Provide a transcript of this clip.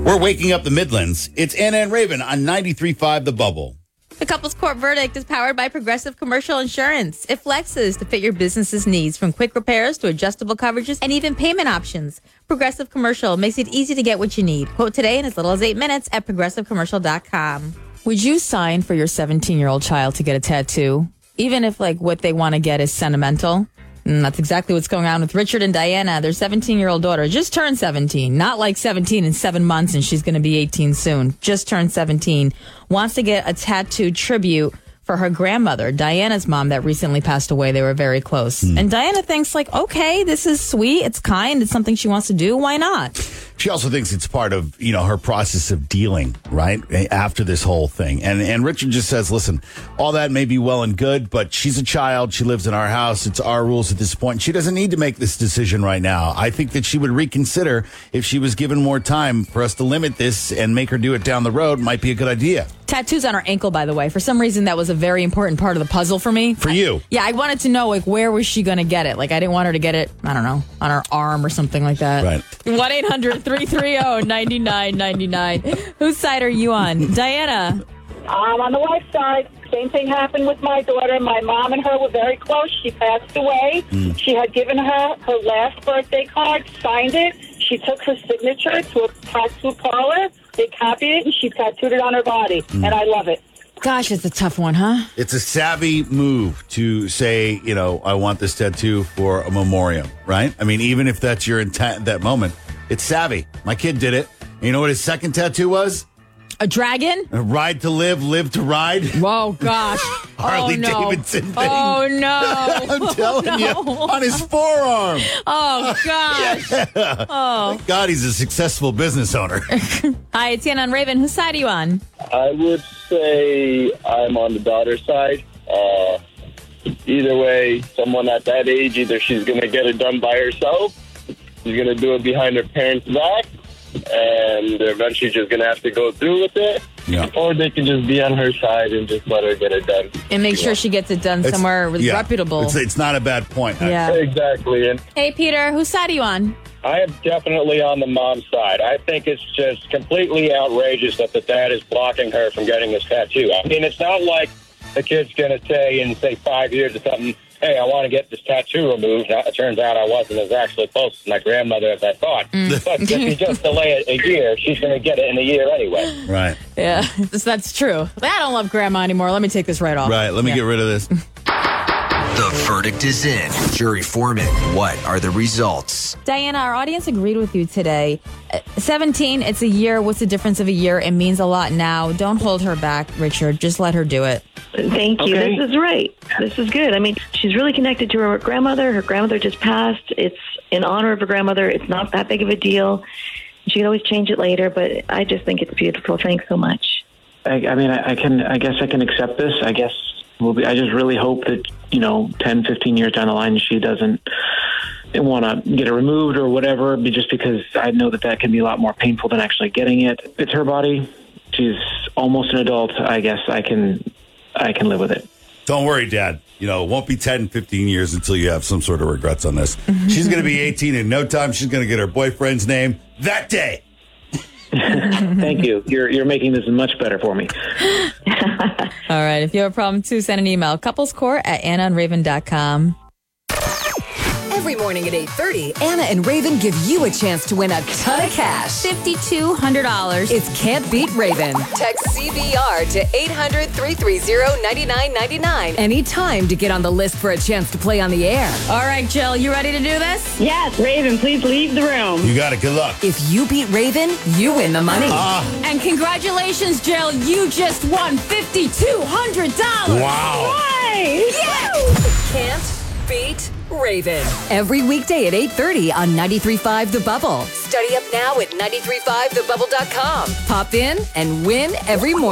We're waking up the Midlands. It's Anna and Raven on 93.5 The Bubble. The Couples Court verdict is powered by Progressive Commercial Insurance. It flexes to fit your business's needs, from quick repairs to adjustable coverages and even payment options. Progressive Commercial makes it easy to get what you need. Quote today in as little as 8 minutes at progressivecommercial.com. Would you sign for your 17-year-old child to get a tattoo, even if what they want to get is sentimental? That's exactly what's going on with Richard and Diana. Their 17-year-old daughter just turned 17. Not 17 in 7 months and she's going to be 18 soon. Just turned 17. Wants to get a tattoo tribute for her grandmother, Diana's mom, that recently passed away. They were very close. And Diana thinks, okay, this is sweet. It's kind. It's something she wants to do. Why not? She also thinks it's part of, her process of dealing, right, after this whole thing. And Richard just says, listen, all that may be well and good, but she's a child. She lives in our house. It's our rules at this point. She doesn't need to make this decision right now. I think that she would reconsider if she was given more time. For us to limit this and make her do it down the road might be a good idea. Tattoos on her ankle, by the way. For some reason, that was a very important part of the puzzle for me. For you? I wanted to know, where was she going to get it? I didn't want her to get it, I don't know, on her arm or something like that. Right. 1-800-330-9999. Whose side are you on? Diana. I'm on the wife's side. Same thing happened with my daughter. My mom and her were very close. She passed away. She had given her last birthday card, signed it. She took her signature to a tattoo parlor. They copied it, and she tattooed it on her body. And I love it. Gosh, it's a tough one, huh? It's a savvy move to say, I want this tattoo for a memoriam, right? I mean, even if that's your intent at that moment, it's savvy. My kid did it. And you know what his second tattoo was? A dragon? A ride to live, live to ride. Whoa, gosh. Harley Davidson thing. Oh, no. I'm telling you, on his forearm. Oh, gosh. Yeah. Oh. Thank God he's a successful business owner. Hi, it's Anna and Raven. Whose side are you on? I would say I'm on the daughter's side. Either way, someone at that age, either she's going to get it done by herself, she's going to do it behind her parents' back, and they're eventually just going to have to go through with it. Yeah. Or they can just be on her side and just let her get it done. And make sure she gets it done somewhere reputable. It's not a bad point. Yeah. Exactly. And Hey, Peter, whose side are you on? I am definitely on the mom's side. I think it's just completely outrageous that the dad is blocking her from getting this tattoo. I mean, it's not like the kid's going to say in, 5 years or something, hey, I want to get this tattoo removed. Now, it turns out I wasn't as actually close to my grandmother as I thought. But if you just delay it a year, she's going to get it in a year anyway. Right. Yeah, that's true. I don't love grandma anymore. Let me take this right off. Right. Let me get rid of this. The verdict is in. Jury foreman, what are the results? Diana, our audience agreed with you today. 17, it's a year. What's the difference of a year? It means a lot now. Don't hold her back, Richard. Just let her do it. Thank you. Okay. This is right. This is good. I mean, she's really connected to her grandmother. Her grandmother just passed. It's in honor of her grandmother. It's not that big of a deal. She can always change it later, but I just think it's beautiful. Thanks so much. I guess I can accept this. I just really hope that, 10, 15 years down the line, she doesn't want to get it removed or whatever, just because I know that can be a lot more painful than actually getting it. It's her body. She's almost an adult. I guess I can live with it. Don't worry, Dad. It won't be 10, 15 years until you have some sort of regrets on this. She's going to be 18 in no time. She's going to get her boyfriend's name that day. Thank you. You're making this much better for me. All right. If you have a problem, too, send an email. couplescourt@annaandraven.com. Every morning at 8:30, Anna and Raven give you a chance to win a ton of cash. $5,200. It's Can't Beat Raven. Text CBR to 800-330-9999 anytime to get on the list for a chance to play on the air. All right, Jill, you ready to do this? Yes, Raven, please leave the room. You got it. Good luck. If you beat Raven, you win the money. And congratulations, Jill. You just won $5,200. Wow. Nice. Can't Beat Raven. Every weekday at 8:30 on 93.5 The Bubble. Study up now at 93.5thebubble.com. Pop in and win every morning.